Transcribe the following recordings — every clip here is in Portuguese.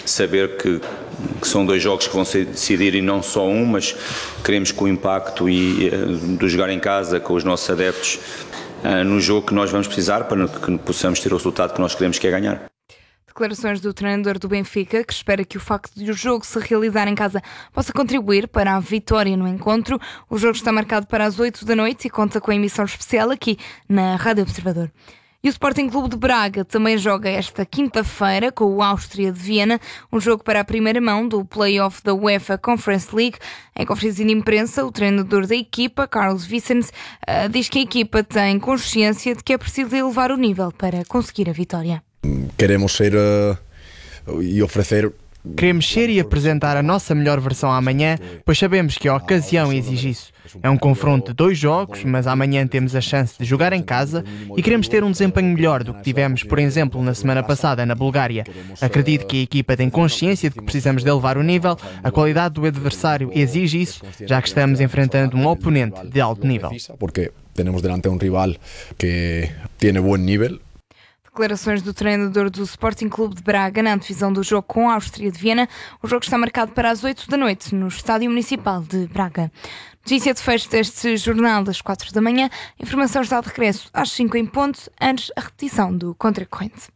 saber que são 2 jogos que vão se decidir e não só um, mas queremos que o impacto do jogar em casa com os nossos adeptos no jogo que nós vamos precisar para que possamos ter o resultado que nós queremos, que é ganhar. Declarações do treinador do Benfica, que espera que o facto de o jogo se realizar em casa possa contribuir para a vitória no encontro. O jogo está marcado para as 8 da noite e conta com a emissão especial aqui na Rádio Observador. E o Sporting Clube de Braga também joga esta quinta-feira com o Áustria de Viena, um jogo para a primeira mão do play-off da UEFA Conference League. Em conferência de imprensa, o treinador da equipa, Carlos Vicens, diz que a equipa tem consciência de que é preciso elevar o nível para conseguir a vitória. Queremos ser e oferecer. Queremos ser e apresentar a nossa melhor versão amanhã, pois sabemos que a ocasião exige isso. É um confronto de 2 jogos, mas amanhã temos a chance de jogar em casa e queremos ter um desempenho melhor do que tivemos, por exemplo, na semana passada na Bulgária. Acredito que a equipa tem consciência de que precisamos de elevar o nível, a qualidade do adversário exige isso, já que estamos enfrentando um oponente de alto nível. Porque temos delante um rival que tem bom nível. Declarações do treinador do Sporting Clube de Braga na antevisão do jogo com a Áustria de Viena. O jogo está marcado para as 8 da noite no Estádio Municipal de Braga. Notícia de fecho deste jornal das 4 da manhã. Informação está de regresso às 5 em ponto, antes a repetição do Contracorrente.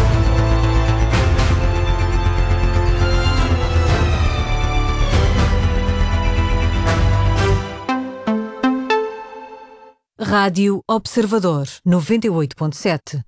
Rádio Observador 98.7.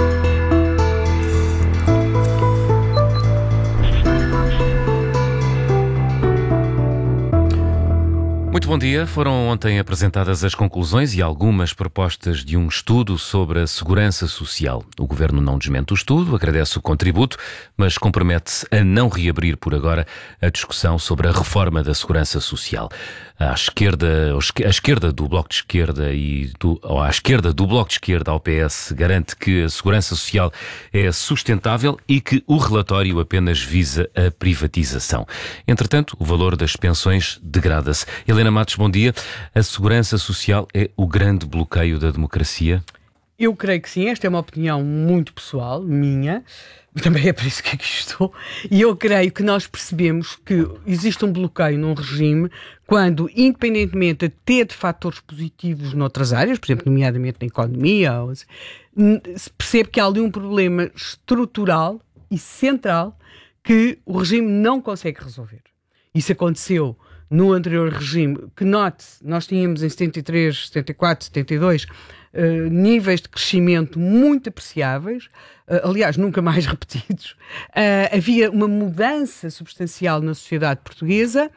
Muito bom dia. Foram ontem apresentadas as conclusões e algumas propostas de um estudo sobre a segurança social. O Governo não desmente o estudo, agradece o contributo, mas compromete-se a não reabrir por agora a discussão sobre a reforma da segurança social. À esquerda do Bloco de Esquerda à esquerda do Bloco de Esquerda ao PS garante que a segurança social é sustentável e que o relatório apenas visa a privatização. Entretanto, o valor das pensões degrada-se. Helena Matos, bom dia. A segurança social é o grande bloqueio da democracia? Eu creio que sim, esta é uma opinião muito pessoal, minha, também é por isso que aqui estou, e eu creio que nós percebemos que existe um bloqueio num regime quando, independentemente até de fatores positivos noutras áreas, por exemplo, nomeadamente na economia, se percebe que há ali um problema estrutural e central que o regime não consegue resolver. Isso aconteceu no anterior regime, que note-se, nós tínhamos em 73, 74, 72 níveis de crescimento muito apreciáveis, aliás, nunca mais repetidos. Havia uma mudança substancial na sociedade portuguesa,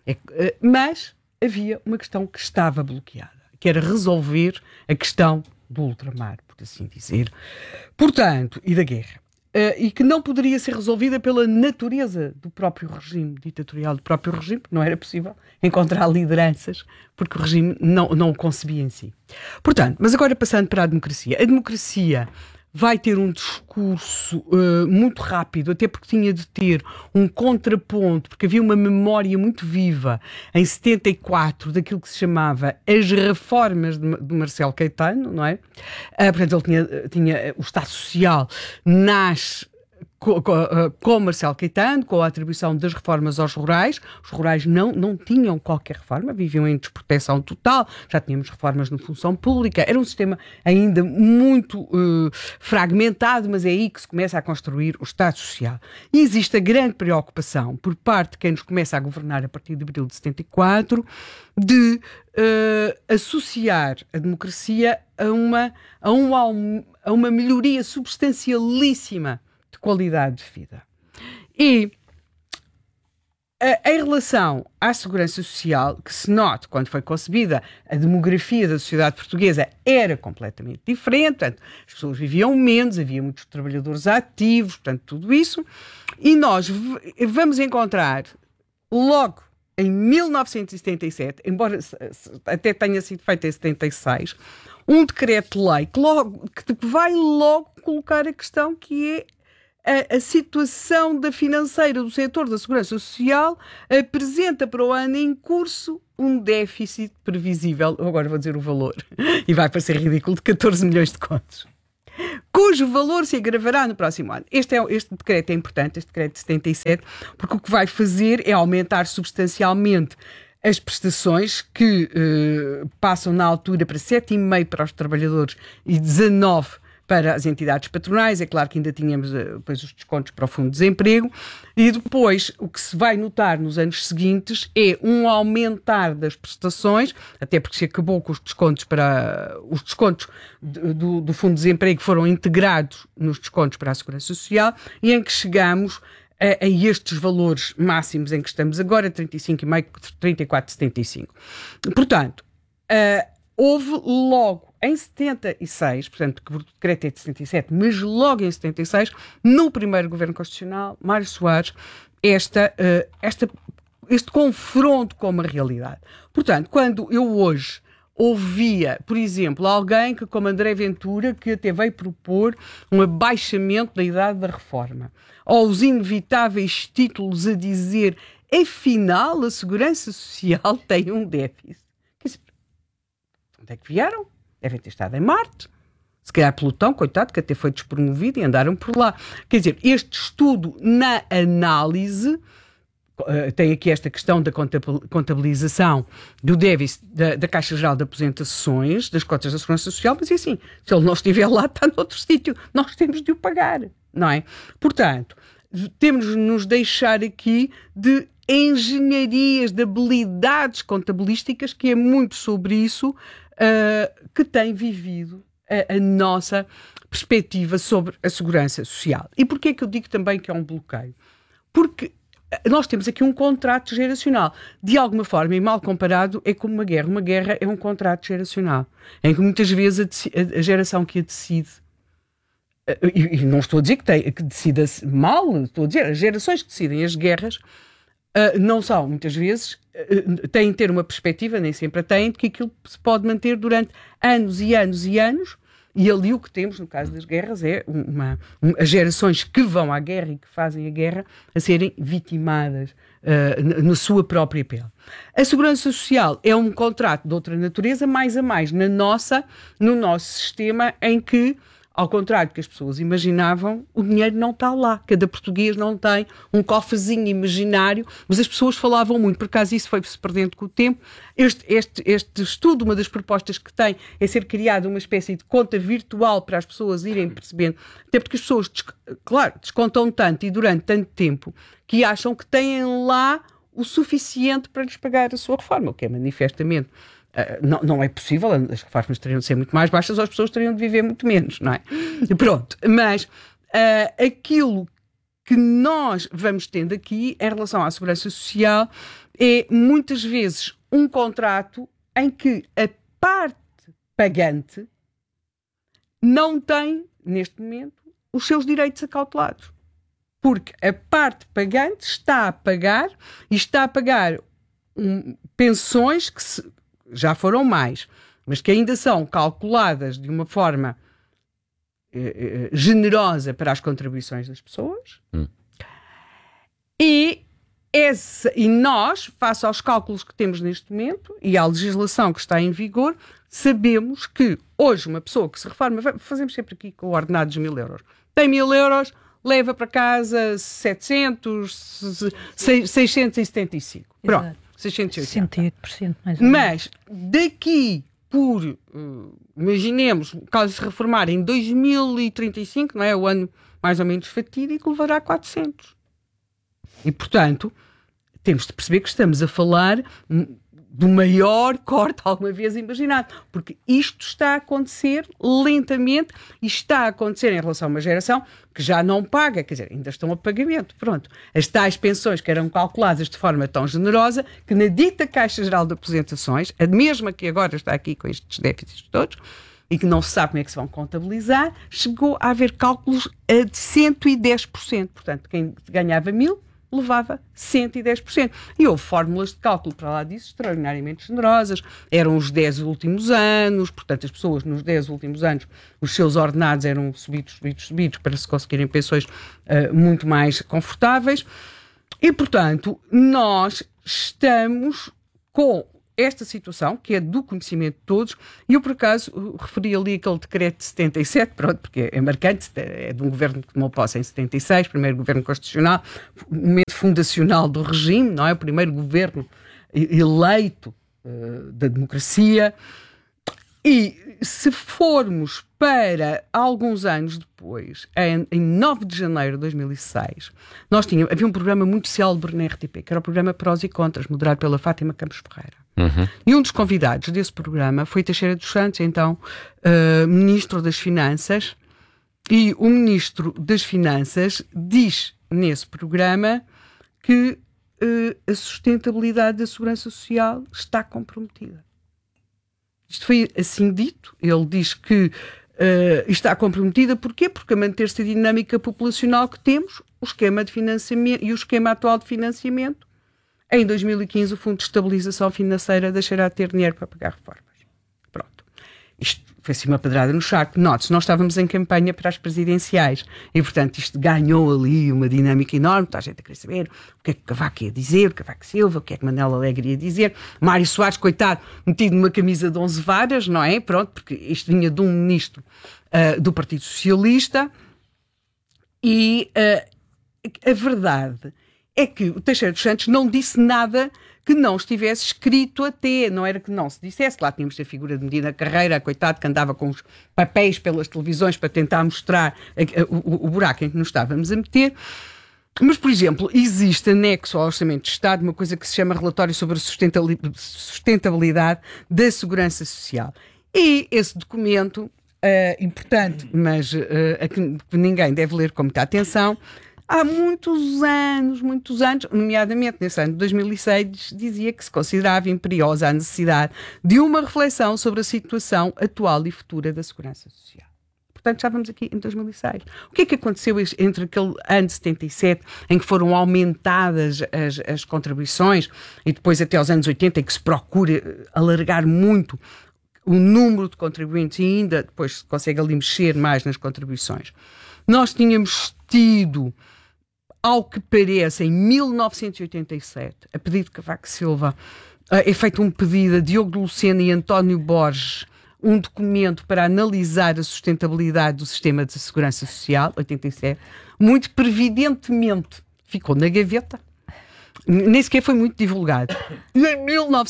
mas havia uma questão que estava bloqueada, que era resolver a questão do ultramar, por assim dizer, portanto, e da guerra. E que não poderia ser resolvida pela natureza do próprio regime ditatorial, do próprio regime, porque não era possível encontrar lideranças, porque o regime não o concebia em si. Portanto, mas agora passando para a democracia vai ter um discurso muito rápido, até porque tinha de ter um contraponto, porque havia uma memória muito viva em 74 daquilo que se chamava as reformas de Marcelo Caetano, não é? Portanto, ele tinha o Estado Social nasce com Marcelo Caetano, com a atribuição das reformas aos rurais. Os rurais não tinham qualquer reforma, viviam em desproteção total, já tínhamos reformas na função pública, era um sistema ainda muito fragmentado, mas é aí que se começa a construir o Estado Social. E existe a grande preocupação por parte de quem nos começa a governar a partir de abril de 74, de associar a democracia a uma melhoria substancialíssima de qualidade de vida. E em relação à segurança social, que se note, quando foi concebida, a demografia da sociedade portuguesa era completamente diferente, portanto, as pessoas viviam menos, havia muitos trabalhadores ativos, portanto, tudo isso, e nós vamos encontrar logo em 1977, embora até tenha sido feito em 76, um decreto-lei que vai logo colocar a questão que é a situação financeira do setor da segurança social apresenta para o ano em curso um déficit previsível, agora vou dizer o valor, e vai parecer ridículo, de 14 milhões de contos. cujo valor se agravará no próximo ano. Este decreto é importante, este decreto de 77, porque o que vai fazer é aumentar substancialmente as prestações que passam na altura para 7,5 para os trabalhadores e 19 para as entidades patronais. É claro que ainda tínhamos depois os descontos para o Fundo de Desemprego, e depois o que se vai notar nos anos seguintes é um aumentar das prestações, até porque se acabou com os descontos do Fundo de Desemprego, foram integrados nos descontos para a Segurança Social, e em que chegamos a estes valores máximos em que estamos agora, 35,5, 34,75. Portanto, houve logo em 76, portanto, que o decreto é de 77, mas logo em 76, no primeiro governo constitucional, Mário Soares, este confronto com uma realidade. Portanto, quando eu hoje ouvia, por exemplo, alguém que, como André Ventura, que até veio propor um abaixamento da idade da reforma, ou os inevitáveis títulos a dizer, afinal, a Segurança Social tem um déficit. Quer dizer, onde é que vieram? Devem ter estado em Marte. Se calhar Plutão, coitado, que até foi despromovido e andaram por lá. Quer dizer, este estudo na análise tem aqui esta questão da contabilização do déficit da Caixa Geral de Aposentações, das cotas da Segurança Social, mas é assim, se ele não estiver lá, está noutro sítio. Nós temos de o pagar, não é? Portanto, temos de nos deixar aqui de engenharias, de habilidades contabilísticas, que é muito sobre isso que tem vivido a nossa perspectiva sobre a segurança social. E porquê é que eu digo também que é um bloqueio? Porque nós temos aqui um contrato geracional. De alguma forma, e mal comparado, é como uma guerra. Uma guerra é um contrato geracional, em que muitas vezes a geração que a decide, e não estou a dizer que decida-se mal, estou a dizer, as gerações que decidem as guerras não são, muitas vezes, têm de ter uma perspectiva, nem sempre a têm, de que aquilo se pode manter durante anos e anos e anos, e ali o que temos, no caso das guerras, é as gerações que vão à guerra e que fazem a guerra a serem vitimadas na sua própria pele. A Segurança Social é um contrato de outra natureza, mais a mais no nosso sistema, em que, ao contrário do que as pessoas imaginavam, o dinheiro não está lá. Cada português não tem um cofrezinho imaginário, mas as pessoas falavam muito, por acaso isso foi-se perdendo com o tempo. Este estudo, uma das propostas que tem, é ser criada uma espécie de conta virtual para as pessoas irem percebendo, até porque as pessoas, claro, descontam tanto e durante tanto tempo, que acham que têm lá o suficiente para lhes pagar a sua reforma, o que é manifestamente não é possível. As reformas teriam de ser muito mais baixas ou as pessoas teriam de viver muito menos, não é? Pronto, mas aquilo que nós vamos tendo aqui em relação à Segurança Social é muitas vezes um contrato em que a parte pagante não tem, neste momento, os seus direitos acautelados. Porque a parte pagante está a pagar pensões que já foram mais, mas que ainda são calculadas de uma forma generosa para as contribuições das pessoas. E nós, face aos cálculos que temos neste momento e à legislação que está em vigor, sabemos que hoje uma pessoa que se reforma, fazemos sempre aqui com o ordenado de 1.000 euros, tem 1.000 euros, leva para casa 675. Pronto. 68% mais ou menos. Mas daqui por, imaginemos, caso se reformar em 2035, não é? O ano mais ou menos fatídico, levará 400. E, portanto, temos de perceber que estamos a falar do maior corte alguma vez imaginado, porque isto está a acontecer lentamente e está a acontecer em relação a uma geração que já não paga, quer dizer, ainda estão a pagamento, pronto. As tais pensões que eram calculadas de forma tão generosa que na dita Caixa Geral de Aposentações, a mesma que agora está aqui com estes déficits todos, e que não se sabe como é que se vão contabilizar, chegou a haver cálculos de 110%. Portanto, quem ganhava 1.000 levava 110%. E houve fórmulas de cálculo para lá disso extraordinariamente generosas. Eram os 10 últimos anos, portanto, as pessoas nos 10 últimos anos, os seus ordenados eram subidos para se conseguirem pensões muito mais confortáveis. E, portanto, nós estamos com esta situação, que é do conhecimento de todos, e eu, por acaso, referi ali aquele decreto de 77, pronto, porque é marcante, é de um governo que tomou posse em 76, primeiro governo constitucional, momento fundacional do regime, não é? O primeiro governo eleito da democracia. E se formos para alguns anos depois, em 9 de janeiro de 2006, havia um programa muito célebre na RTP, que era o programa Prós e Contras, moderado pela Fátima Campos Ferreira. E um dos convidados desse programa foi Teixeira dos Santos, então Ministro das Finanças, e o Ministro das Finanças diz nesse programa que a sustentabilidade da segurança social está comprometida. Isto foi assim dito. Ele diz que está comprometida. Porquê? Porque a manter-se a dinâmica populacional que temos, o esquema de financiamento e o esquema atual de financiamento, em 2015 o Fundo de Estabilização Financeira deixará de ter dinheiro para pagar reformas. Pronto. Isto foi assim uma pedrada no charco. Note-se, nós estávamos em campanha para as presidenciais e, portanto, isto ganhou ali uma dinâmica enorme. Está a gente a querer saber o que é que Cavaco ia dizer, o Cavaco Silva, o que é que Manuel Alegre ia dizer. Mário Soares, coitado, metido numa camisa de 11 varas, não é? Pronto, porque isto vinha de um ministro do Partido Socialista. E a verdade é que o Teixeira dos Santos não disse nada que não estivesse escrito até, não era que não se dissesse. Lá tínhamos a figura de Medina Carreira, coitado, que andava com os papéis pelas televisões para tentar mostrar o buraco em que nos estávamos a meter. Mas, por exemplo, existe anexo ao Orçamento de Estado uma coisa que se chama Relatório sobre a Sustentabilidade da Segurança Social. E esse documento, importante, mas que ninguém deve ler com muita atenção, há muitos anos, nomeadamente nesse ano de 2006, dizia que se considerava imperiosa a necessidade de uma reflexão sobre a situação atual e futura da segurança social. Portanto, já vamos aqui em 2006. O que é que aconteceu entre aquele ano de 77, em que foram aumentadas as contribuições, e depois até aos anos 80, em que se procura alargar muito o número de contribuintes e ainda depois se consegue ali mexer mais nas contribuições? Nós tínhamos tido, ao que parece, em 1987, a pedido de Cavaco Silva, é feito um pedido a Diogo de Lucena e António Borges, um documento para analisar a sustentabilidade do sistema de segurança social, 87, muito previdentemente ficou na gaveta, nem sequer foi muito divulgado. E em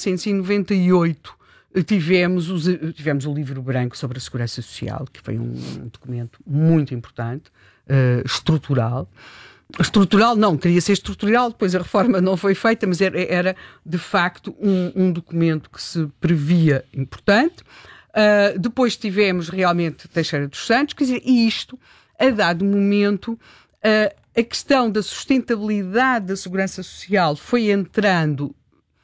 1998 tivemos o Livro Branco sobre a Segurança Social, que foi um documento muito importante, estrutural. Estrutural não, queria ser estrutural, depois a reforma não foi feita, mas era de facto um documento que se previa importante. Depois tivemos realmente Teixeira dos Santos, quer dizer, e isto, a dado momento, a questão da sustentabilidade da segurança social foi entrando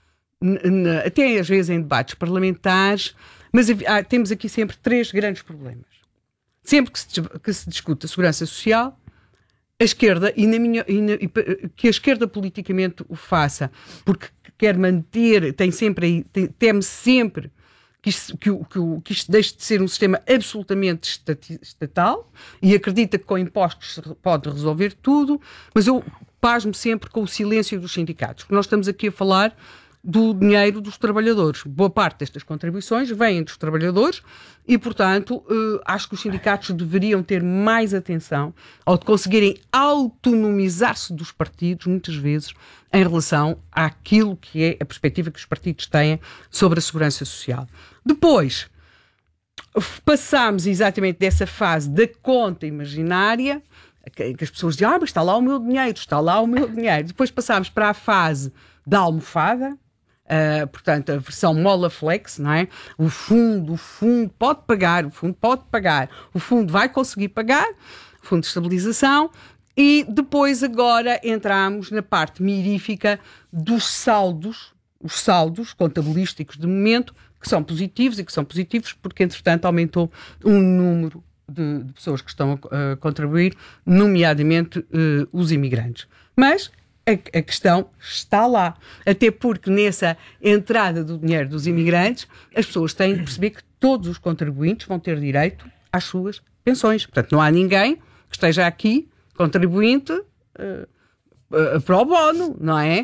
até às vezes em debates parlamentares, mas temos aqui sempre 3 grandes problemas. Sempre que se discute a segurança social, a esquerda, que a esquerda politicamente o faça, porque quer manter, teme sempre que isto deixe de ser um sistema absolutamente estatal e acredita que com impostos se pode resolver tudo, mas eu pasmo sempre com o silêncio dos sindicatos, porque nós estamos aqui a falar do dinheiro dos trabalhadores. Boa parte destas contribuições vêm dos trabalhadores e, portanto, acho que os sindicatos deveriam ter mais atenção ao de conseguirem autonomizar-se dos partidos, muitas vezes, em relação àquilo que é a perspectiva que os partidos têm sobre a segurança social. Depois, passámos exatamente dessa fase da conta imaginária, que as pessoas dizem, mas está lá o meu dinheiro, está lá o meu dinheiro. Depois passámos para a fase da almofada, portanto, a versão mola flex, não é? O fundo pode pagar, o fundo vai conseguir pagar, o fundo de estabilização, e depois agora entramos na parte mirífica dos saldos, os saldos contabilísticos de momento, que são positivos porque, entretanto, aumentou o número de pessoas que estão a contribuir, nomeadamente os imigrantes. Mas a questão está lá. Até porque nessa entrada do dinheiro dos imigrantes, as pessoas têm de perceber que todos os contribuintes vão ter direito às suas pensões. Portanto, não há ninguém que esteja aqui, contribuinte, pro bono, não é?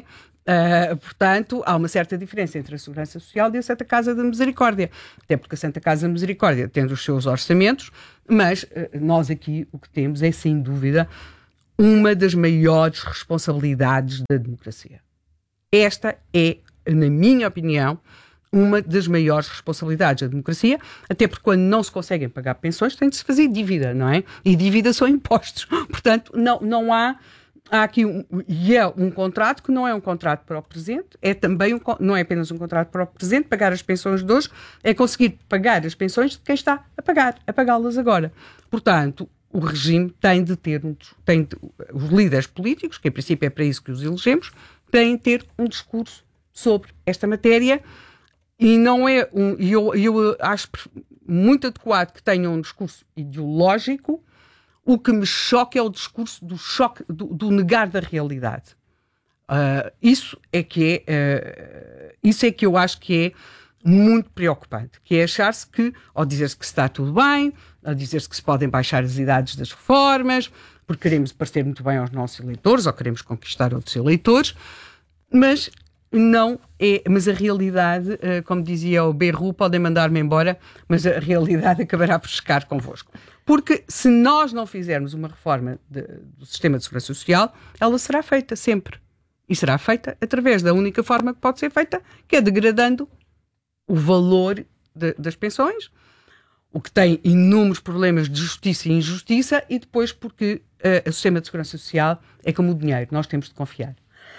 Portanto, há uma certa diferença entre a Segurança Social e a Santa Casa da Misericórdia. Até porque a Santa Casa da Misericórdia tem os seus orçamentos, mas nós aqui o que temos é, sem dúvida, uma das maiores responsabilidades da democracia. Esta é, na minha opinião, uma das maiores responsabilidades da democracia, até porque quando não se conseguem pagar pensões tem de se fazer dívida, não é? E dívida são impostos. Portanto, não há aqui um contrato que não é um contrato para o presente, é também não é apenas um contrato para o presente, pagar as pensões de hoje, é conseguir pagar as pensões de quem está a pagá-las agora. Portanto, o regime tem de ter os líderes políticos, que em princípio é para isso que os elegemos, têm de ter um discurso sobre esta matéria e não é eu acho muito adequado que tenham um discurso ideológico. O que me choca é o discurso do negar da realidade. Isso é que eu acho que é muito preocupante, que é achar-se que, ao dizer-se que está tudo bem, ao dizer-se que se podem baixar as idades das reformas, porque queremos parecer muito bem aos nossos eleitores, ou queremos conquistar outros eleitores, mas não é, mas a realidade, como dizia o Berru, podem mandar-me embora, mas a realidade acabará por chegar convosco. Porque se nós não fizermos uma reforma do sistema de segurança social, ela será feita sempre. E será feita através da única forma que pode ser feita, que é degradando o valor das pensões, o que tem inúmeros problemas de justiça e injustiça, e depois porque o sistema de segurança social é como o dinheiro, nós temos de confiar.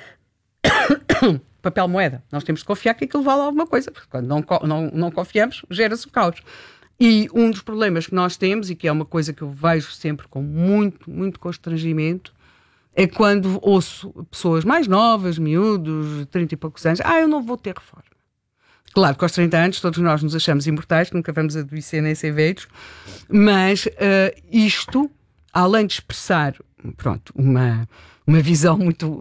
Papel moeda, nós temos de confiar que aquilo vale alguma coisa, porque quando não confiamos, gera-se o caos. E um dos problemas que nós temos, e que é uma coisa que eu vejo sempre com muito, muito constrangimento, é quando ouço pessoas mais novas, miúdos, 30 e poucos anos, eu não vou ter reforma. Claro que aos 30 anos todos nós nos achamos imortais, nunca vamos adoecer nem ser velhos, mas isto, além de expressar, uma visão muito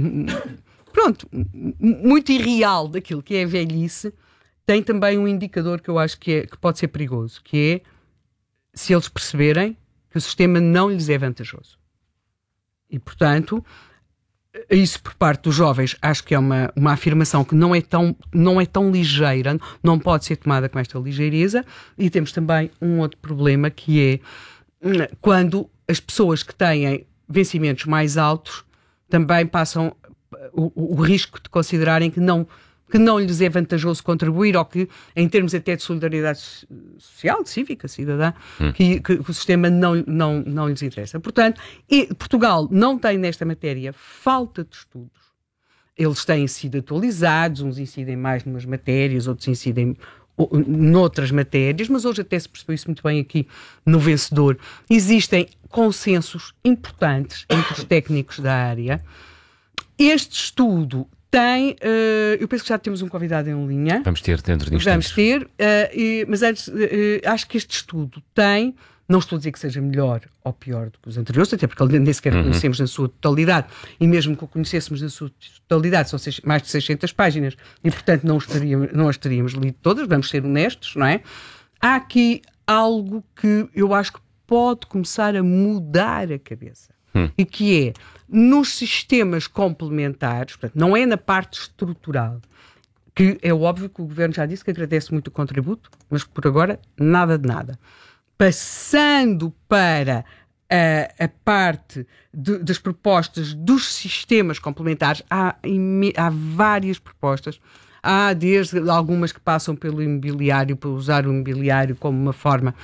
irreal daquilo que é a velhice, tem também um indicador que eu acho que pode ser perigoso, que é se eles perceberem que o sistema não lhes é vantajoso. E, portanto, isso por parte dos jovens acho que é uma afirmação que não é tão ligeira, não pode ser tomada com esta ligeireza. E temos também um outro problema, que é quando as pessoas que têm vencimentos mais altos também passam o risco de considerarem que não lhes é vantajoso contribuir, ou que, em termos até de solidariedade social, cívica, cidadã, que o sistema não lhes interessa. Portanto, Portugal não tem nesta matéria falta de estudos. Eles têm sido atualizados, uns incidem mais numas matérias, outros incidem noutras matérias, mas hoje até se percebeu isso muito bem aqui no Vencedor. Existem consensos importantes entre os técnicos da área. Este estudo tem, eu penso que já temos um convidado em linha. Vamos ter dentro de instantes. Vamos ter, mas antes, acho que este estudo tem, não estou a dizer que seja melhor ou pior do que os anteriores, até porque nem sequer conhecemos na sua totalidade, e mesmo que o conhecêssemos na sua totalidade, são mais de 600 páginas, e portanto não as teríamos lido todas, vamos ser honestos, não é? Há aqui algo que eu acho que pode começar a mudar a cabeça. E que é, nos sistemas complementares, portanto, não é na parte estrutural, que é óbvio que o Governo já disse que agradece muito o contributo, mas por agora nada de nada. Passando para a parte das propostas dos sistemas complementares, há várias propostas. Há desde algumas que passam pelo imobiliário, para usar o imobiliário como uma forma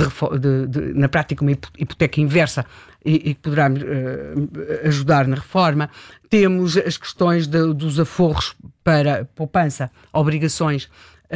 na prática, uma hipoteca inversa, e que poderá ajudar na reforma. Temos as questões dos aforros para poupança, obrigações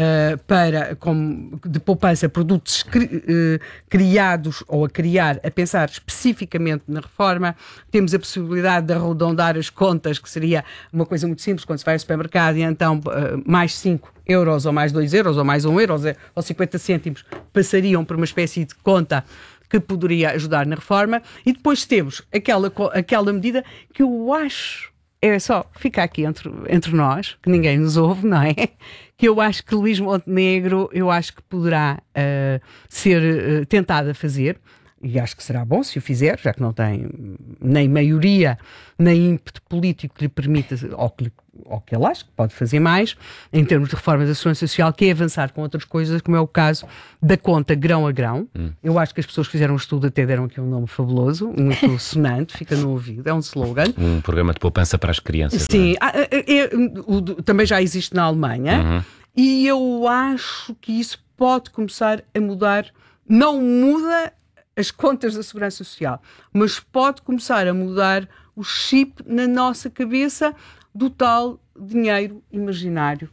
de poupança, produtos criados ou a criar, a pensar especificamente na reforma. Temos a possibilidade de arredondar as contas, que seria uma coisa muito simples, quando se vai ao supermercado e então mais 5 euros ou mais 2 euros ou mais 1 euro ou 50 cêntimos passariam por uma espécie de conta que poderia ajudar na reforma. E depois temos aquela medida que eu acho, é só ficar aqui entre nós, que ninguém nos ouve, não é? Que eu acho que Luís Montenegro, eu acho que poderá ser tentado a fazer. e acho que será bom se o fizer, já que não tem nem maioria, nem ímpeto político que lhe permita, ou que ele acha que pode fazer mais, em termos de reforma da Segurança Social, que é avançar com outras coisas, como é o caso da conta grão a grão. Eu acho que as pessoas que fizeram um estudo até deram aqui um nome fabuloso, muito sonante, fica no ouvido, é um slogan. Um programa de poupança para as crianças. Sim, também já existe na Alemanha, e eu acho que isso pode começar a mudar, não muda as contas da Segurança Social, mas pode começar a mudar o chip na nossa cabeça do tal dinheiro imaginário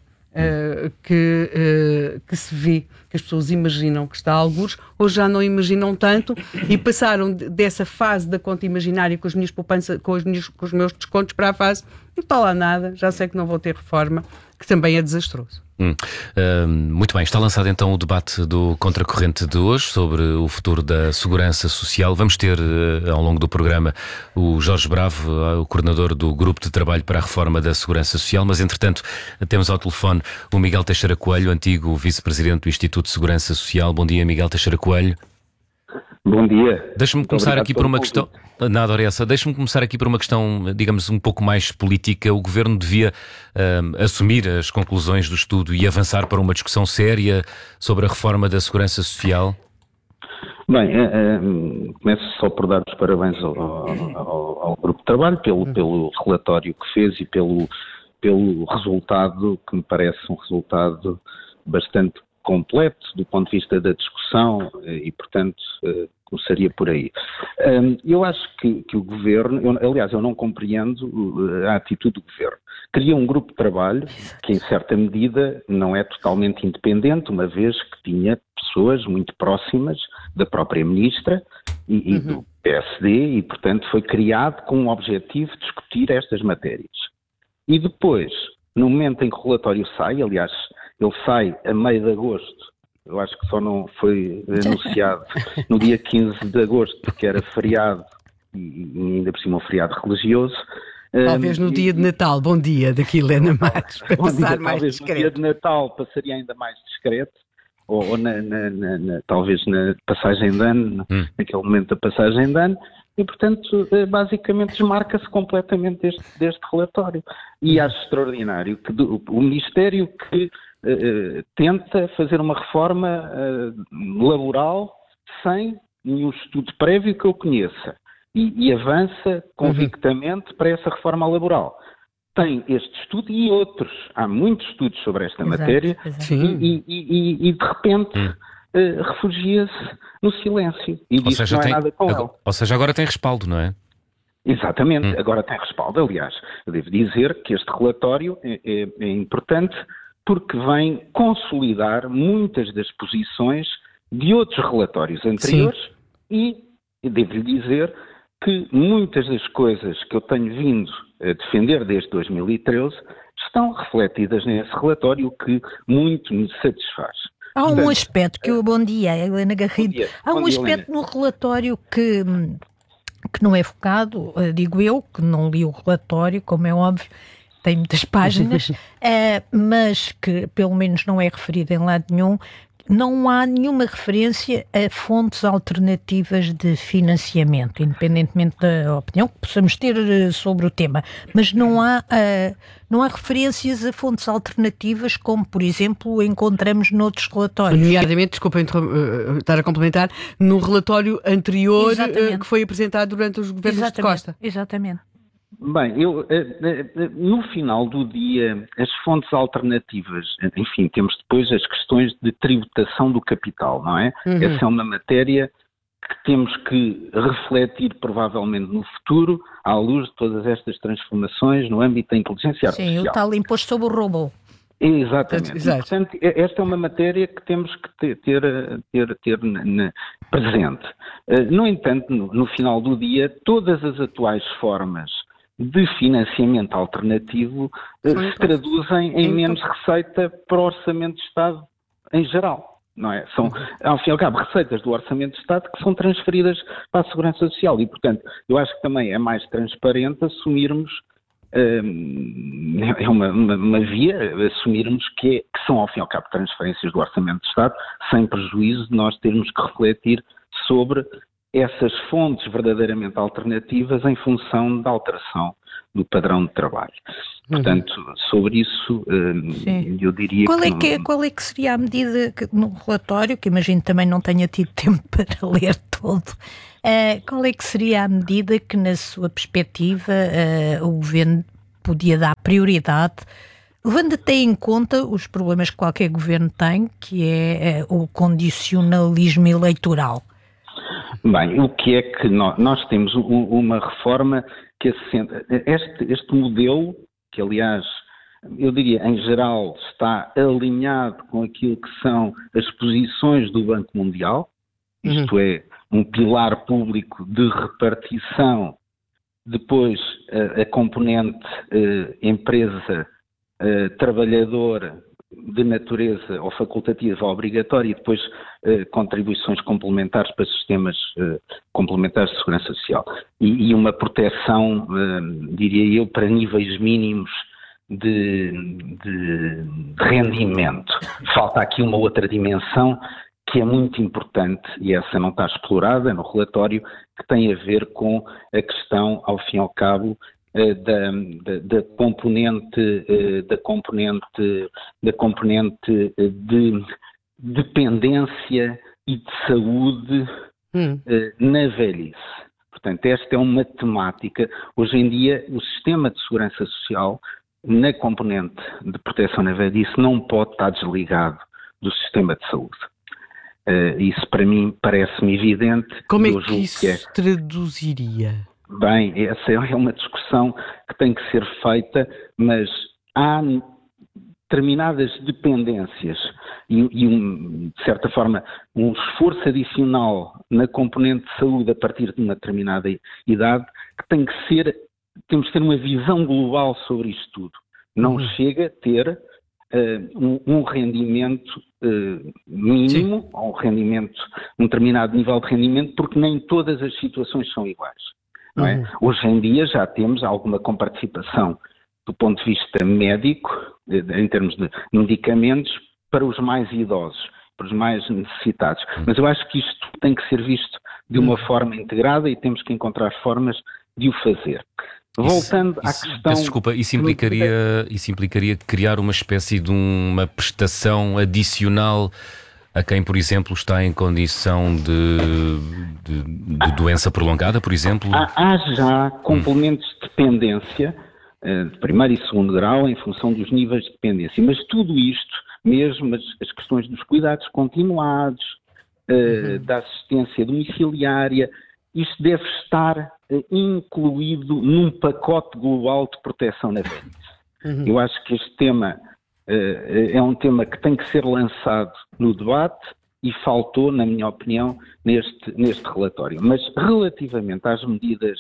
que se vê, que as pessoas imaginam que está a algures, ou já não imaginam tanto e passaram dessa fase da conta imaginária com as minhas poupanças, com os meus descontos, para a fase não está lá nada, já sei que não vou ter reforma, que também é desastroso. Muito bem, está lançado então o debate do Contracorrente de hoje sobre o futuro da Segurança Social. Vamos ter ao longo do programa o Jorge Bravo, o coordenador do Grupo de Trabalho para a Reforma da Segurança Social, mas entretanto temos ao telefone o Miguel Teixeira Coelho, antigo vice-presidente do Instituto de Segurança Social. Bom dia, Miguel Teixeira Coelho. Bom dia. Deixa-me começar aqui por uma questão. Nada, Oressa. Deixa-me começar aqui por uma questão, digamos, um pouco mais política. O Governo devia assumir as conclusões do estudo e avançar para uma discussão séria sobre a reforma da Segurança Social? Bem, começo só por dar os parabéns ao Grupo de Trabalho pelo relatório que fez e pelo resultado, que me parece um resultado bastante completo do ponto de vista da discussão e, portanto, começaria por aí. Eu acho que o Governo, aliás, eu não compreendo a atitude do Governo. Cria um grupo de trabalho que, em certa medida, não é totalmente independente, uma vez que tinha pessoas muito próximas da própria Ministra e do PSD e, portanto, foi criado com o objetivo de discutir estas matérias. E depois, no momento em que o relatório sai, aliás, ele sai a meio de agosto, eu acho que só não foi anunciado no dia 15 de agosto, porque era feriado e ainda por cima um feriado religioso. Talvez no dia de Natal, bom dia, daqui Helena Matos, para passar mais talvez discreto. No dia de Natal passaria ainda mais discreto, ou talvez na passagem de ano, naquele momento da passagem de ano, e portanto basicamente desmarca-se completamente deste relatório. E acho extraordinário que o Ministério que tenta fazer uma reforma laboral sem nenhum estudo prévio que eu conheça e avança convictamente para essa reforma laboral. Tem este estudo e outros. Há muitos estudos sobre esta matéria. E de repente refugia-se no silêncio e diz que não é nada com ele. Ou seja, agora tem respaldo, não é? Exatamente, agora tem respaldo. Aliás, eu devo dizer que este relatório é importante porque vem consolidar muitas das posições de outros relatórios anteriores. E devo-lhe dizer que muitas das coisas que eu tenho vindo a defender desde 2013 estão refletidas nesse relatório, o que muito me satisfaz. Há um aspecto que bom dia, Helena Garrido. Há um aspecto no relatório que não é focado, digo eu, que não li o relatório, como é óbvio, tem muitas páginas, mas que pelo menos não é referido em lado nenhum. Não há nenhuma referência a fontes alternativas de financiamento, independentemente da opinião que possamos ter sobre o tema, mas não há referências a fontes alternativas como, por exemplo, encontramos noutros relatórios. Nomeadamente, desculpa estar a complementar, no relatório anterior que foi apresentado durante os governos de Costa. Exatamente. Bem, no final do dia, as fontes alternativas, enfim, temos depois as questões de tributação do capital, não é? Essa é uma matéria que temos que refletir provavelmente no futuro, à luz de todas estas transformações no âmbito da inteligência artificial. Sim, o tal imposto sobre o robô. Exatamente. E, portanto, esta é uma matéria que temos que ter presente. No entanto, no final do dia, todas as atuais formas de financiamento alternativo se traduzem em menos receita para o Orçamento de Estado em geral, não é? São, ao fim e ao cabo, receitas do Orçamento de Estado que são transferidas para a Segurança Social e, portanto, eu acho que também é mais transparente assumirmos, é uma via, assumirmos que são, ao fim e ao cabo, transferências do Orçamento de Estado, sem prejuízo de nós termos que refletir sobre essas fontes verdadeiramente alternativas em função da alteração do padrão de trabalho. Portanto, sobre isso, eu diria Qual é que seria a medida no relatório, que imagino também não tenha tido tempo para ler todo, qual é que seria a medida que, na sua perspectiva, o Governo podia dar prioridade, levando até em conta os problemas que qualquer Governo tem, que é o condicionalismo eleitoral? Bem, o que é que nós temos uma reforma que assenta. Este modelo, que aliás, eu diria, em geral, está alinhado com aquilo que são as posições do Banco Mundial, isto é, um pilar público de repartição, depois a componente empresa trabalhadora de natureza ou facultativa ou obrigatória e depois contribuições complementares para sistemas complementares de segurança social e uma proteção, diria eu, para níveis mínimos de rendimento. Falta aqui uma outra dimensão que é muito importante e essa não está explorada no relatório, que tem a ver com a questão, ao fim e ao cabo, da componente de dependência e de saúde na velhice. Portanto, esta é uma temática. Hoje em dia, o sistema de segurança social, na componente de proteção na velhice, não pode estar desligado do sistema de saúde. Isso, para mim, parece-me evidente. Como é que isso se traduziria? Bem, essa é uma discussão que tem que ser feita, mas há determinadas dependências e de certa forma, um esforço adicional na componente de saúde a partir de uma determinada idade que tem que ser, temos que ter uma visão global sobre isto tudo. Não chega a ter um rendimento mínimo, ou um determinado nível de rendimento, porque nem todas as situações são iguais. Não é? Hoje em dia já temos alguma comparticipação do ponto de vista médico, em termos de medicamentos, para os mais idosos, para os mais necessitados. Mas eu acho que isto tem que ser visto de uma forma integrada e temos que encontrar formas de o fazer. Voltando à questão... Peço desculpa, isso implicaria criar uma espécie de uma prestação adicional a quem, por exemplo, está em condição de doença prolongada, por exemplo? Há já complementos de dependência, de primeiro e segundo grau, em função dos níveis de dependência. Mas tudo isto, mesmo as questões dos cuidados continuados, da assistência domiciliária, isto deve estar incluído num pacote global de proteção na velhice. Eu acho que este tema é um tema que tem que ser lançado no debate e faltou, na minha opinião, neste relatório. Mas relativamente às medidas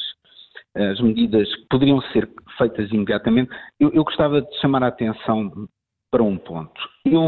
que poderiam ser feitas imediatamente, eu gostava de chamar a atenção para um ponto.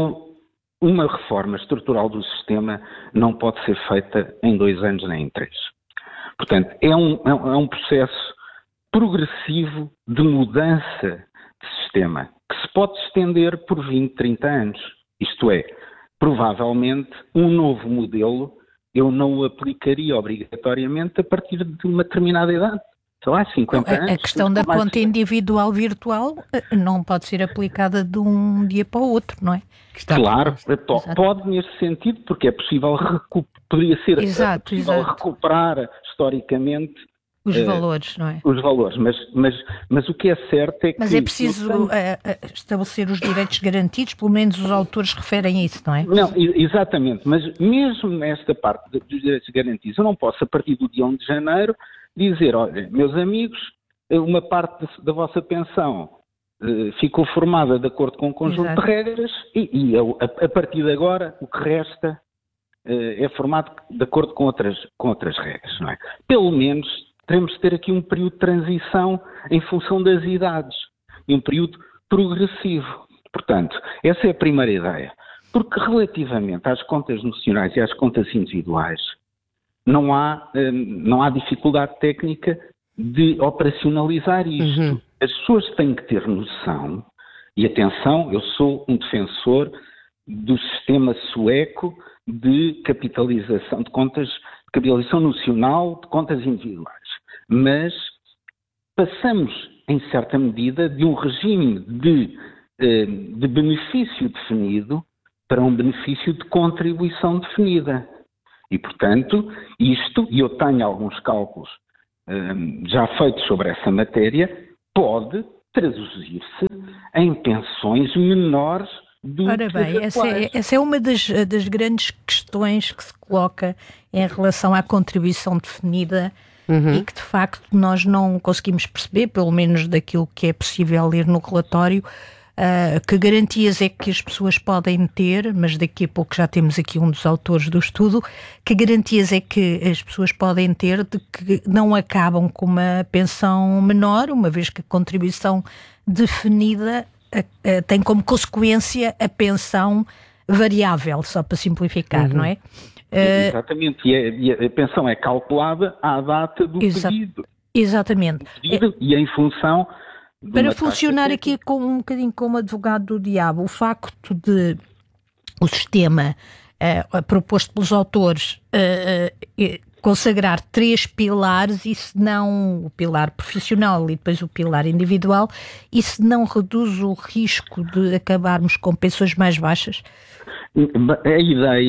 Uma reforma estrutural do sistema não pode ser feita em 2 anos nem em 3. Portanto, é um processo progressivo de mudança de sistema que se pode estender por 20, 30 anos. Isto é, provavelmente, um novo modelo eu não o aplicaria obrigatoriamente a partir de uma determinada idade. Sei lá, 50 anos. A questão da conta individual virtual não pode ser aplicada de um dia para o outro, não é? Claro, pode nesse sentido, porque é possível poderia ser possível recuperar historicamente os valores, não é? Os valores, mas o que é certo é que... Mas é preciso estabelecer os direitos garantidos, pelo menos os autores referem a isso, não é? Não, exatamente, mas mesmo nesta parte dos direitos garantidos, eu não posso, a partir do dia 1 de janeiro, dizer, olha, meus amigos, uma parte da vossa pensão ficou formada de acordo com um conjunto de regras e a partir de agora o que resta é formado de acordo com outras regras, não é? Pelo menos teremos de ter aqui um período de transição em função das idades, e um período progressivo. Portanto, essa é a primeira ideia. Porque relativamente às contas nacionais e às contas individuais, não há dificuldade técnica de operacionalizar isto. As pessoas têm que ter noção, e atenção, eu sou um defensor do sistema sueco de capitalização de contas capitalização nocional de contas individuais. Mas passamos, em certa medida, de um regime de benefício definido para um benefício de contribuição definida. E, portanto, e eu tenho alguns cálculos já feitos sobre essa matéria, pode traduzir-se em pensões menores do que... Ora bem, essa é uma das grandes questões que se coloca em relação à contribuição definida e que, de facto, nós não conseguimos perceber, pelo menos daquilo que é possível ler no relatório, que garantias é que as pessoas podem ter, mas daqui a pouco já temos aqui um dos autores do estudo, que garantias é que as pessoas podem ter de que não acabam com uma pensão menor, uma vez que a contribuição definida tem como consequência a pensão variável, só para simplificar, não é? Exatamente, e a pensão é calculada à data do pedido. Exatamente. E em função... Para funcionar aqui um bocadinho como advogado do diabo, o facto de o sistema proposto pelos autores consagrar 3 pilares, e se não o pilar profissional e depois o pilar individual, isso não reduz o risco de acabarmos com pensões mais baixas? A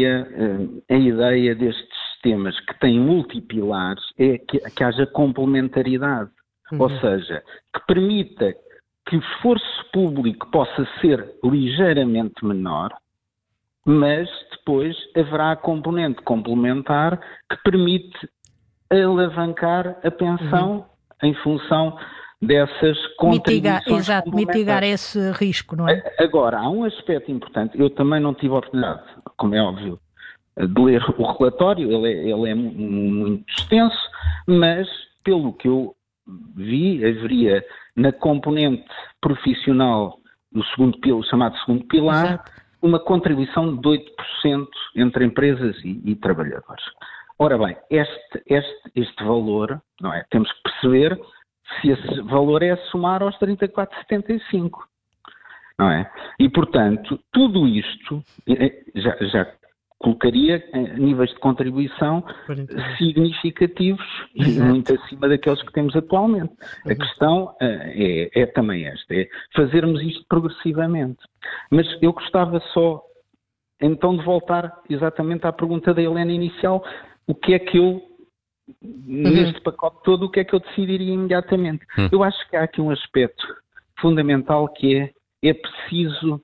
ideia destes sistemas que têm multipilares é que haja complementaridade. Ou seja, que permita que o esforço público possa ser ligeiramente menor, mas depois haverá a componente complementar que permite alavancar a pensão em função dessas contribuições. Mitigar esse risco, não é? Agora, há um aspecto importante. Eu também não tive a oportunidade, como é óbvio, de ler o relatório. Ele é muito extenso, mas pelo que eu vi, haveria na componente profissional do chamado segundo pilar, exato, uma contribuição de 8% entre empresas e trabalhadores. Ora bem, este valor, não é? Temos que perceber se esse valor é a somar aos 34,75, não é? E, portanto, tudo isto já colocaria níveis de contribuição significativos e muito acima daqueles que temos atualmente. A questão é também esta, é fazermos isto progressivamente. Mas eu gostava só, então, de voltar exatamente à pergunta da Helena inicial, o que é que eu, neste pacote todo, o que é que eu decidiria imediatamente? Eu acho que há aqui um aspecto fundamental que é preciso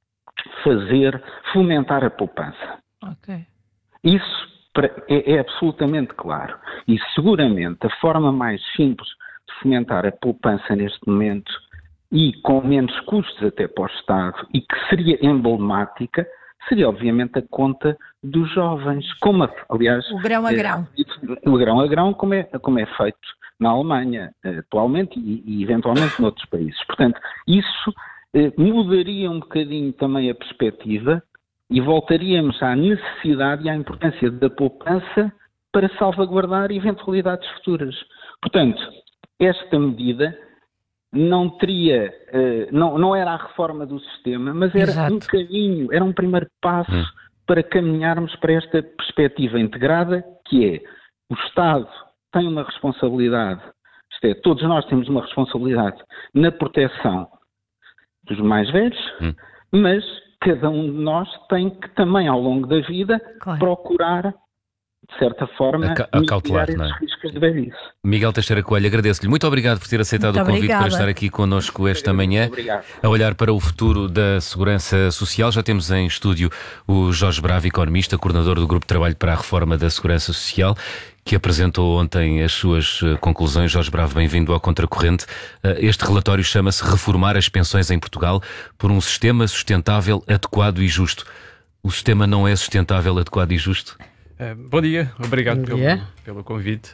fomentar a poupança. Okay. Isso é absolutamente claro. E seguramente a forma mais simples de fomentar a poupança neste momento e com menos custos até para o Estado e que seria emblemática seria obviamente a conta dos jovens, como aliás o grão a grão. O grão a grão como é feito na Alemanha atualmente e eventualmente noutros países. Portanto, isso mudaria um bocadinho também a perspectiva e voltaríamos à necessidade e à importância da poupança para salvaguardar eventualidades futuras. Portanto, esta medida não teria, não era a reforma do sistema, mas era Exato. Um caminho, era um primeiro passo para caminharmos para esta perspectiva integrada, que é o Estado tem uma responsabilidade, isto é, todos nós temos uma responsabilidade na proteção dos mais velhos, mas cada um de nós tem que também, ao longo da vida, procurar, de certa forma, mitigar esses riscos de velhice. Miguel Teixeira Coelho, agradeço-lhe. Muito obrigado por ter aceitado o convite para estar aqui connosco esta manhã. Obrigado. A olhar para o futuro da segurança social. Já temos em estúdio o Jorge Bravo, economista, coordenador do Grupo de Trabalho para a Reforma da Segurança Social, que apresentou ontem as suas conclusões. Jorge Bravo, bem-vindo ao Contracorrente. Este relatório chama-se Reformar as Pensões em Portugal por um Sistema Sustentável, Adequado e Justo. O sistema não é sustentável, adequado e justo? Bom dia, obrigado pelo convite.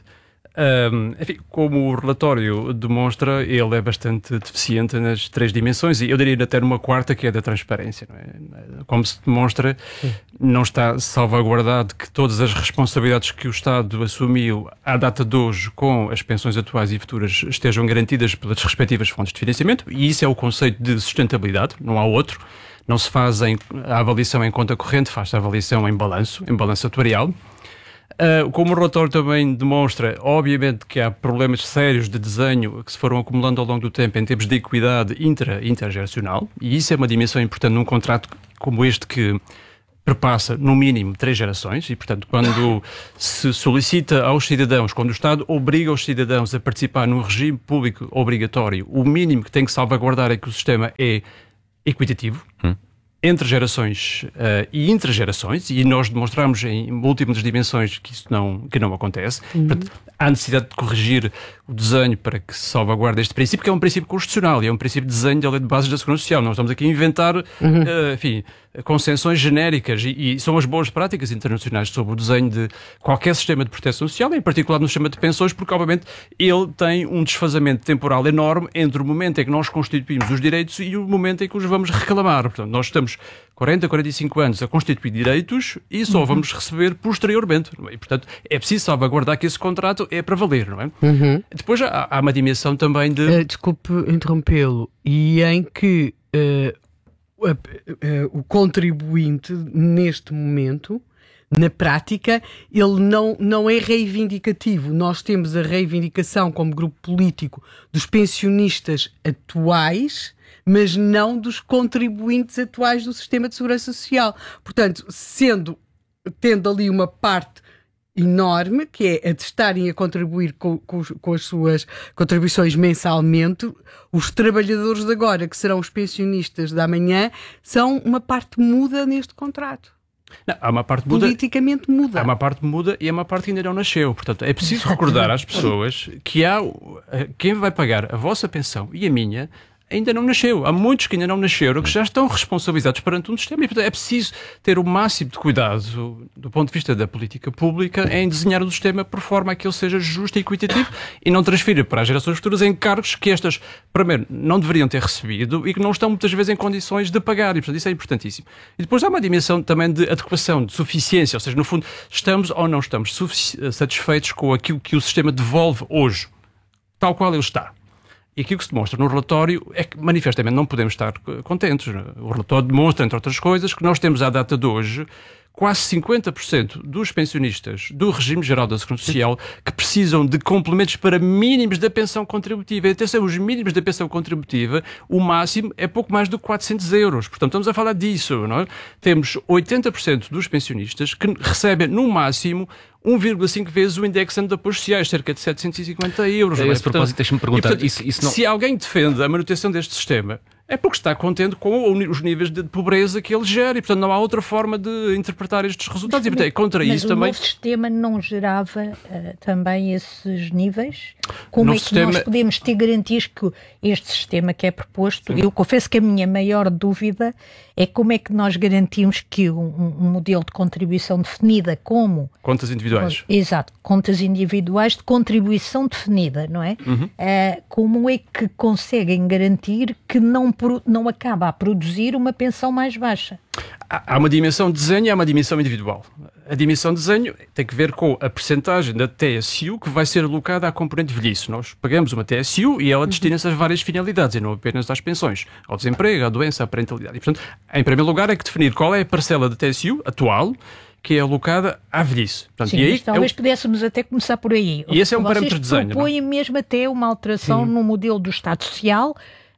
Enfim, como o relatório demonstra, ele é bastante deficiente nas 3 dimensões e eu diria até numa 4ª, que é da transparência. Não é? Como se demonstra, não está salvaguardado que todas as responsabilidades que o Estado assumiu à data de hoje com as pensões atuais e futuras estejam garantidas pelas respectivas fontes de financiamento, e isso é o conceito de sustentabilidade, não há outro. Não se faz a avaliação em conta corrente, faz-se a avaliação em balanço atuarial. Como o relatório também demonstra, obviamente que há problemas sérios de desenho que se foram acumulando ao longo do tempo em termos de equidade intergeracional, e isso é uma dimensão importante num contrato como este que perpassa, no mínimo, 3 gerações, e, portanto, quando se solicita aos cidadãos, quando o Estado obriga os cidadãos a participar num regime público obrigatório, o mínimo que tem que salvaguardar é que o sistema é equitativo, entre gerações e intergerações, e nós demonstramos em múltiplas dimensões que isso não acontece. Portanto, há necessidade de corrigir o desenho para que se salvaguarde este princípio, que é um princípio constitucional e é um princípio de desenho da Lei de Bases da Segurança Social. Não estamos aqui a inventar, concessões genéricas e são as boas práticas internacionais sobre o desenho de qualquer sistema de proteção social, em particular no sistema de pensões, porque obviamente ele tem um desfazamento temporal enorme entre o momento em que nós constituímos os direitos e o momento em que os vamos reclamar. Portanto, nós estamos 40, 45 anos a constituir direitos e só vamos receber posteriormente. E, portanto, é preciso salvaguardar que esse contrato é para valer, não é? Depois há uma dimensão também de... Desculpe interrompê-lo. E em que o contribuinte, neste momento, na prática, ele não é reivindicativo. Nós temos a reivindicação como grupo político dos pensionistas atuais, mas não dos contribuintes atuais do sistema de segurança social. Portanto, tendo ali uma parte enorme, que é a de estarem a contribuir com as suas contribuições mensalmente, os trabalhadores de agora, que serão os pensionistas da amanhã, são uma parte muda neste contrato. Não, há uma parte muda, politicamente muda. Há uma parte muda e há uma parte que ainda não nasceu. Portanto, é preciso recordar às pessoas que quem vai pagar a vossa pensão e a minha ainda não nasceu. Há muitos que ainda não nasceram, que já estão responsabilizados perante um sistema. E, portanto, é preciso ter o máximo de cuidado do ponto de vista da política pública em desenhar o sistema por forma a que ele seja justo e equitativo e não transfira para as gerações futuras encargos que estas, primeiro, não deveriam ter recebido e que não estão muitas vezes em condições de pagar. E, portanto, isso é importantíssimo. E depois há uma dimensão também de adequação, de suficiência. Ou seja, no fundo, estamos ou não estamos satisfeitos com aquilo que o sistema devolve hoje, tal qual ele está. E aquilo que se demonstra no relatório é que, manifestamente, não podemos estar contentes. O relatório demonstra, entre outras coisas, que nós temos, à data de hoje, quase 50% dos pensionistas do regime geral da Segurança Social que precisam de complementos para mínimos da pensão contributiva. E atenção, os mínimos da pensão contributiva, o máximo é pouco mais do que 400 euros. Portanto, estamos a falar disso, não é? Temos 80% dos pensionistas que recebem, no máximo, 1,5 vezes o indexante de apoios sociais, cerca de 750 euros. A esse propósito, deixa-me perguntar, portanto, isso não... Se alguém defende a manutenção deste sistema, é porque está contente com os níveis de pobreza que ele gera e, portanto, não há outra forma de interpretar estes resultados. E, portanto, contra isso também... Mas o novo sistema não gerava também esses níveis? Como é que nós podemos ter garantias que este sistema que é proposto... Eu confesso que a minha maior dúvida é como é que nós garantimos que um modelo de contribuição definida como... Contas individuais. Exato, contas individuais de contribuição definida, não é? Como é que conseguem garantir que não acaba a produzir uma pensão mais baixa? Há uma dimensão de desenho e há uma dimensão individual. A dimensão de desenho tem que ver com a percentagem da TSU que vai ser alocada à componente de velhice. Nós pagamos uma TSU e ela destina-se às várias finalidades e não apenas às pensões, ao desemprego, à doença, à parentalidade. E, portanto, em primeiro lugar, é que definir qual é a parcela da TSU atual que é alocada à velhice. Portanto, sim, e aí, talvez pudéssemos até começar por aí. E esse é um parâmetro de desenho. Vocês propõem mesmo até uma alteração no modelo do Estado Social,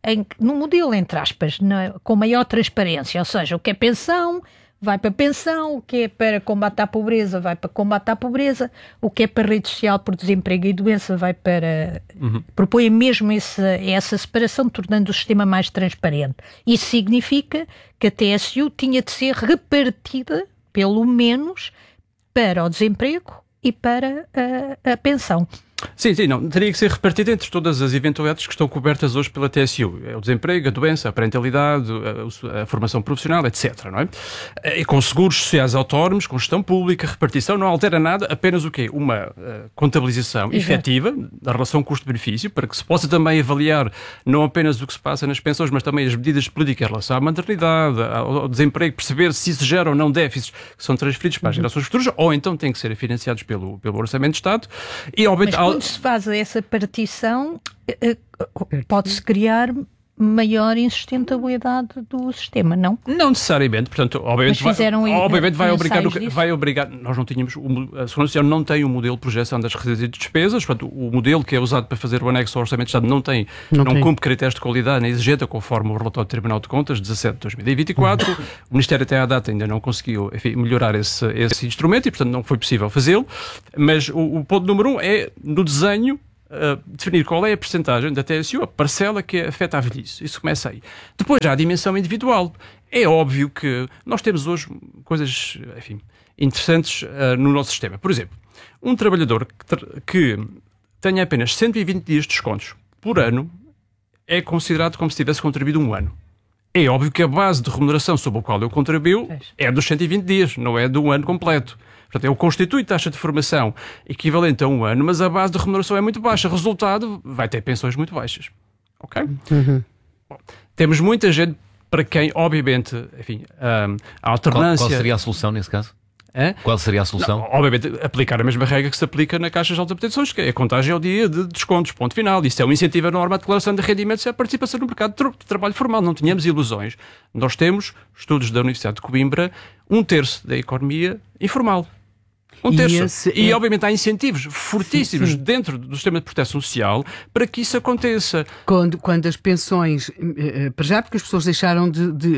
no modelo, entre aspas, com maior transparência, ou seja, o que é pensão vai para pensão, o que é para combate à pobreza vai para combate à pobreza, o que é para rede social por desemprego e doença vai para... Propõe mesmo essa separação, tornando o sistema mais transparente. Isso significa que a TSU tinha de ser repartida, pelo menos, para o desemprego e para a pensão. Sim, não. Teria que ser repartido entre todas as eventualidades que estão cobertas hoje pela TSU. É o desemprego, a doença, a parentalidade, a formação profissional, etc. Não é? E com seguros sociais autónomos, com gestão pública, repartição, não altera nada, apenas o quê? Uma contabilização efetiva da relação custo-benefício, para que se possa também avaliar não apenas o que se passa nas pensões, mas também as medidas políticas em relação à maternidade, ao desemprego, perceber se isso gera ou não déficits que são transferidos para as gerações futuras, ou então têm que ser financiados pelo Orçamento de Estado. E, quando se faz essa partição, pode-se criar maior insustentabilidade do sistema, não? Não necessariamente, portanto, obviamente vai obrigar, nós não tínhamos, a Segurança Social não tem um modelo de projeção das receitas e despesas, portanto, o modelo que é usado para fazer o anexo ao Orçamento de Estado não cumpre critérios de qualidade nem exigente, conforme o relatório do Tribunal de Contas, 17 de 2024, o Ministério até à data ainda não conseguiu, enfim, melhorar esse instrumento e, portanto, não foi possível fazê-lo, mas o ponto número 1 é, no desenho, definir qual é a percentagem da TSU, a parcela que afeta a velhice. Isso começa aí. Depois há a dimensão individual. É óbvio que nós temos hoje coisas, enfim, interessantes no nosso sistema. Por exemplo, um trabalhador que tenha apenas 120 dias de descontos por ano é considerado como se tivesse contribuído um ano. É óbvio que a base de remuneração sobre a qual eu contribuo é dos 120 dias, não é do ano completo. Portanto, ele constitui taxa de formação equivalente a um ano, mas a base de remuneração é muito baixa. Resultado, vai ter pensões muito baixas. Ok? Bom, temos muita gente para quem, obviamente, enfim, a alternância... Qual seria a solução nesse caso? Qual seria a solução? Não, obviamente, aplicar a mesma regra que se aplica na Caixa de Alta Proteções, que é a contagem ao dia de descontos, ponto final. Isso é um incentivo à norma de declaração de rendimentos e à participação no mercado de trabalho formal. Não tínhamos ilusões. Nós temos, estudos da Universidade de Coimbra, 1/3 da economia informal. 1/3. E obviamente há incentivos fortíssimos dentro do sistema de proteção social para que isso aconteça. Quando as pensões, para já porque as pessoas deixaram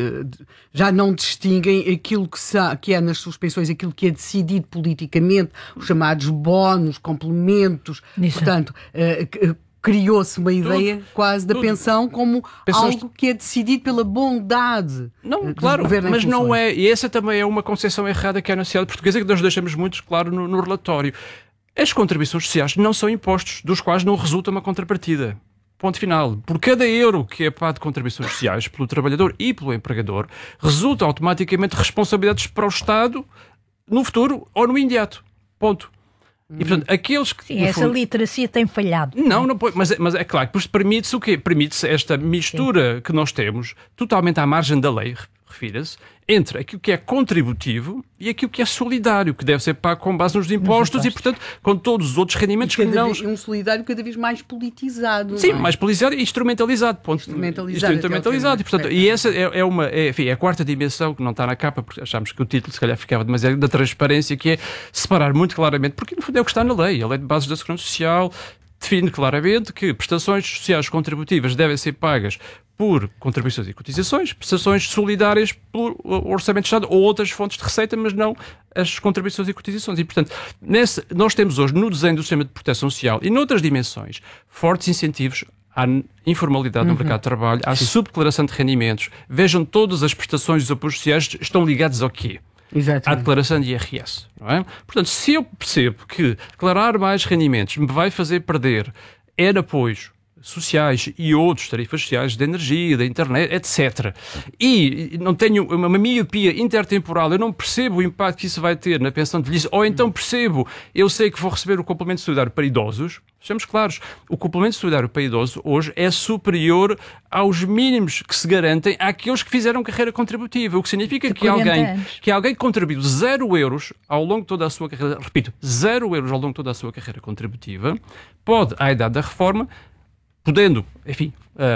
já não distinguem aquilo que é nas suas pensões, aquilo que é decidido politicamente, os chamados bónus, complementos, portanto... criou-se uma ideia quase da pensão como algo que é decidido pela bondade. Não, claro, mas não é. E essa também é uma concepção errada que é na sociedade portuguesa, que nós deixamos muito claro no relatório. As contribuições sociais não são impostos, dos quais não resulta uma contrapartida. Ponto final. Por cada euro que é pago de contribuições sociais pelo trabalhador e pelo empregador, resulta automaticamente responsabilidades para o Estado no futuro ou no imediato. Ponto. E, portanto, aqueles que... Sim, essa literacia tem falhado. Não pode, mas é claro que permite-se o quê? Permite-se esta mistura que nós temos, totalmente à margem da lei, refira-se, entre aquilo que é contributivo e aquilo que é solidário, que deve ser pago com base nos impostos e, portanto, com todos os outros rendimentos que não... Um solidário cada vez mais politizado. Sim, mais politizado e instrumentalizado. Instrumentalizado. E, portanto, e essa é a quarta dimensão que não está na capa, porque achámos que o título se calhar ficava demasiado da transparência, que é separar muito claramente, porque no fundo é o que está na lei. A Lei de Bases da Segurança Social define claramente que prestações sociais contributivas devem ser pagas por contribuições e cotizações, prestações solidárias pelo Orçamento de Estado ou outras fontes de receita, mas não as contribuições e cotizações. E, portanto, nós temos hoje, no desenho do sistema de proteção social e noutras dimensões, fortes incentivos à informalidade no mercado de trabalho, à subdeclaração de rendimentos. Vejam, todas as prestações e os apoios sociais estão ligados ao quê? Exatamente. À declaração de IRS. Não é? Portanto, se eu percebo que declarar mais rendimentos me vai fazer perder apoios sociais e outros, tarifas sociais de energia, da internet, etc. E não tenho uma miopia intertemporal, eu não percebo o impacto que isso vai ter na pensão de velhice, ou então percebo, eu sei que vou receber o complemento solidário para idosos. Sejamos claros, o complemento solidário para idosos hoje é superior aos mínimos que se garantem àqueles que fizeram carreira contributiva, o que significa que alguém que contribuiu 0 euros ao longo de toda a sua carreira, repito, 0 euros ao longo de toda a sua carreira contributiva, pode, à idade da reforma, podendo, enfim,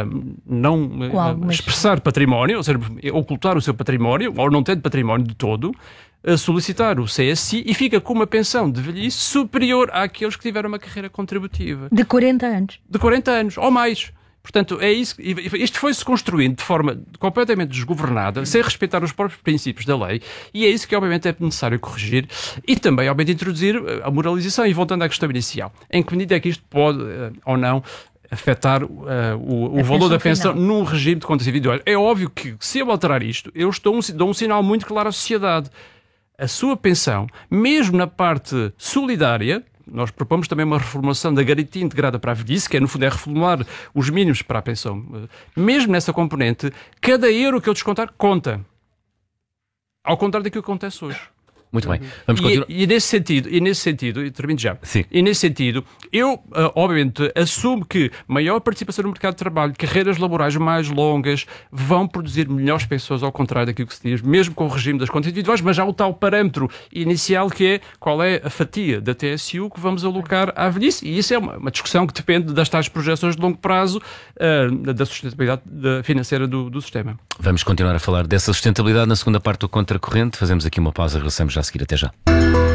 não expressar património, ou seja, ocultar o seu património, ou não tendo património de todo, solicitar o CSI e fica com uma pensão de velhice superior àqueles que tiveram uma carreira contributiva. De 40 anos. De 40 anos, ou mais. Portanto, é isso. Isto foi-se construindo de forma completamente desgovernada, sem respeitar os próprios princípios da lei, e é isso que, obviamente, é necessário corrigir e também, obviamente, introduzir a moralização. E voltando à questão inicial, em que medida é que isto pode, ou não, afetar o valor da pensão num regime de contas individuais? É óbvio que, se eu alterar isto, eu dou um sinal muito claro à sociedade. A sua pensão, mesmo na parte solidária, nós propomos também uma reformulação da garantia integrada para a velhice, que é, no fundo, reformular os mínimos para a pensão. Mesmo nessa componente, cada euro que eu descontar conta. Ao contrário daquilo que acontece hoje. Muito bem. Vamos continuar. E nesse sentido, e termino já. Sim. E nesse sentido, eu, obviamente, assumo que maior participação no mercado de trabalho, carreiras laborais mais longas, vão produzir melhores pessoas, ao contrário daquilo que se diz, mesmo com o regime das contas individuais, mas há o tal parâmetro inicial que é qual é a fatia da TSU que vamos alocar à velhice. E isso é uma discussão que depende das tais projeções de longo prazo da sustentabilidade financeira do sistema. Vamos continuar a falar dessa sustentabilidade na segunda parte do Contracorrente. Fazemos aqui uma pausa, regressamos já a seguir. Até já.